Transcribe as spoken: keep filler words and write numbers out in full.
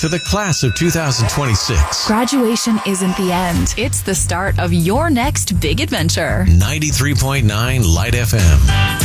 to the class of two thousand twenty-six. Graduation isn't the end. It's the start of your next big adventure. ninety-three point nine Light F M.